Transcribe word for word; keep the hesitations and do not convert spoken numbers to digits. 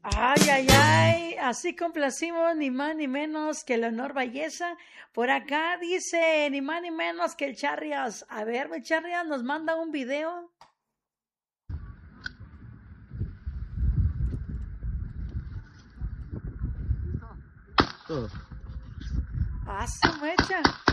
Ay, ay, ay, así complacimos ni más ni menos que Leonor Valleza. Por acá dice ni más ni menos que el Charrias. A ver, mi Charrias nos manda un video. Todo. Ah, su mecha.